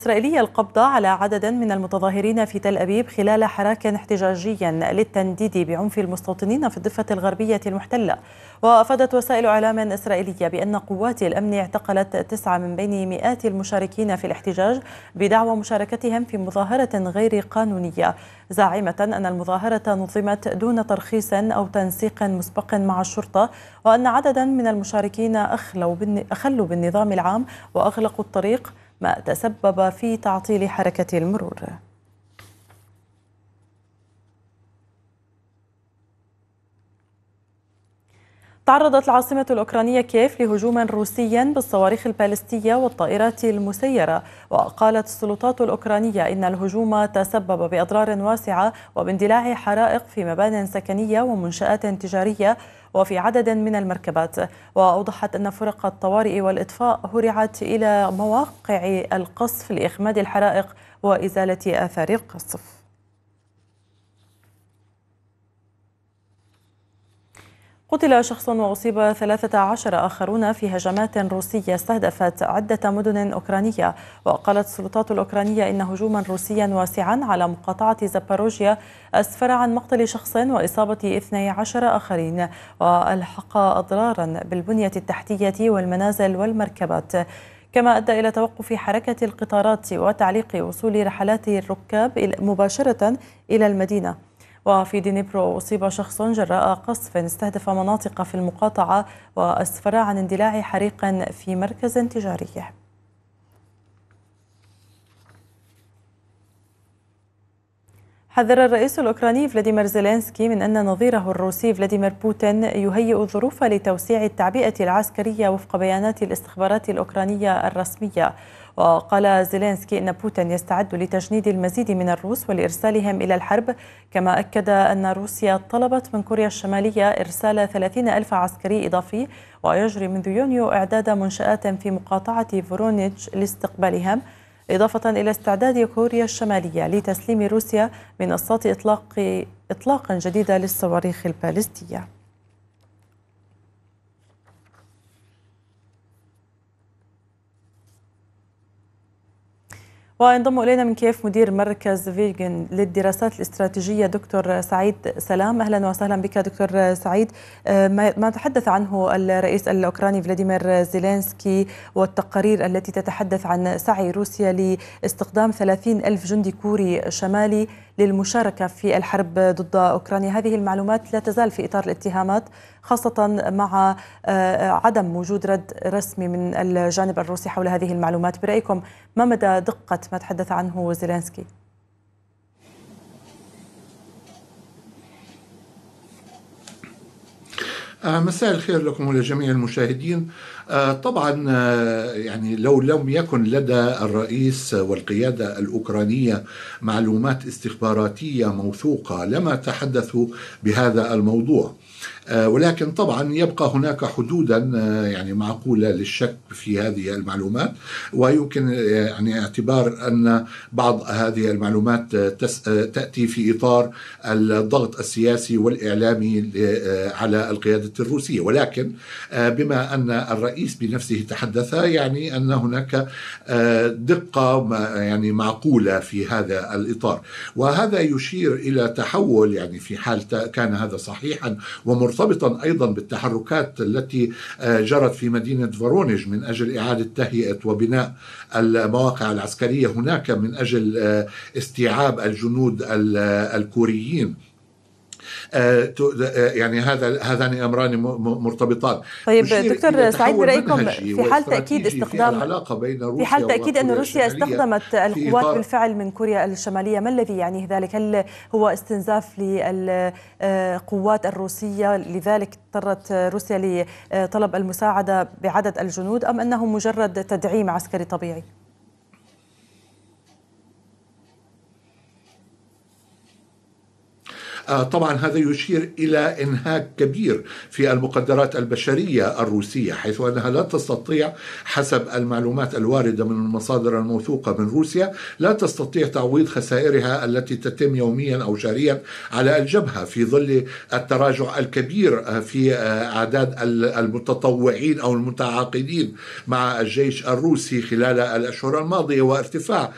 إسرائيلية القبض على عدد من المتظاهرين في تل أبيب خلال حراك احتجاجي للتنديد بعنف المستوطنين في الضفة الغربية المحتلة. وأفادت وسائل إعلام إسرائيلية بأن قوات الأمن اعتقلت 9 من بين مئات المشاركين في الاحتجاج بدعوى مشاركتهم في مظاهرة غير قانونية، زاعمة أن المظاهرة نظمت دون ترخيص أو تنسيق مسبق مع الشرطة، وأن عددا من المشاركين أخلوا بالنظام العام وأغلقوا الطريق، ما تسبب في تعطيل حركة المرور. تعرضت العاصمة الأوكرانية كييف لهجوم روسي بالصواريخ البالستية والطائرات المسيرة، وقالت السلطات الأوكرانية إن الهجوم تسبب بأضرار واسعة وباندلاع حرائق في مبان سكنية ومنشآت تجارية وفي عدد من المركبات. وأوضحت أن فرق الطوارئ والإطفاء هرعت إلى مواقع القصف لإخماد الحرائق وإزالة آثار القصف. قتل شخص وأصيب 13 آخرون في هجمات روسية استهدفت عدة مدن أوكرانية. وقالت السلطات الأوكرانية إن هجوما روسيا واسعا على مقاطعة زاباروجيا أسفر عن مقتل شخص وإصابة 12 آخرين، وألحق أضرارا بالبنية التحتية والمنازل والمركبات، كما أدى إلى توقف حركة القطارات وتعليق وصول رحلات الركاب مباشرة إلى المدينة. وفي دنيبرو أصيب شخص جراء قصف استهدف مناطق في المقاطعة وأسفر عن اندلاع حريق في مركز تجاري. حذر الرئيس الأوكراني فلاديمير زيلينسكي من أن نظيره الروسي فلاديمير بوتين يهيئ الظروف لتوسيع التعبئة العسكرية وفق بيانات الاستخبارات الأوكرانية الرسمية. وقال زيلينسكي إن بوتين يستعد لتجنيد المزيد من الروس ولإرسالهم إلى الحرب، كما أكد أن روسيا طلبت من كوريا الشمالية إرسال 30 ألف عسكري إضافي، ويجري منذ يونيو إعداد منشآت في مقاطعة فورونيج لاستقبالهم، إضافة إلى استعداد كوريا الشمالية لتسليم روسيا منصات إطلاق جديدة للصواريخ البالستية. وينضم إلينا من كييف مدير مركز فيجن للدراسات الاستراتيجية دكتور سعيد سلام. أهلا وسهلا بك دكتور سعيد. ما تحدث عنه الرئيس الأوكراني فلاديمير زيلينسكي والتقارير التي تتحدث عن سعي روسيا لاستخدام 30 ألف جندي كوري شمالي للمشاركة في الحرب ضد أوكرانيا، هذه المعلومات لا تزال في إطار الاتهامات، خاصة مع عدم وجود رد رسمي من الجانب الروسي حول هذه المعلومات. برأيكم ما مدى دقة ما تحدث عنه زيلينسكي؟ مساء الخير لكم ولجميع المشاهدين. طبعا يعني لو لم يكن لدى الرئيس والقيادة الأوكرانية معلومات استخباراتية موثوقة لما تحدثوا بهذا الموضوع، ولكن طبعا يبقى هناك حدودا يعني معقولة للشك في هذه المعلومات، ويمكن يعني اعتبار أن بعض هذه المعلومات تأتي في إطار الضغط السياسي والإعلامي على القيادة الروسية. ولكن بما أن الرئيس بنفسه تحدث، يعني أن هناك دقة يعني معقولة في هذا الإطار، وهذا يشير إلى تحول يعني في حال كان هذا صحيحا ومرتبطا أيضا بالتحركات التي جرت في مدينة فورونيج من أجل إعادة تهيئة وبناء المواقع العسكرية هناك من أجل استيعاب الجنود الكوريين. يعني هذان امران مرتبطان. طيب دكتور سعيد، برايكم في حال تاكيد في حال تاكيد ان روسيا استخدمت القوات بالفعل من كوريا الشماليه، ما الذي يعنيه ذلك؟ هل هو استنزاف للقوات الروسيه لذلك اضطرت روسيا لطلب المساعده بعدد الجنود، ام انه مجرد تدعيم عسكري طبيعي؟ طبعا هذا يشير إلى إنهاك كبير في المقدرات البشرية الروسية، حيث أنها لا تستطيع حسب المعلومات الواردة من المصادر الموثوقة من روسيا لا تستطيع تعويض خسائرها التي تتم يوميا أو شهريا على الجبهة في ظل التراجع الكبير في أعداد المتطوعين أو المتعاقدين مع الجيش الروسي خلال الأشهر الماضية، وارتفاع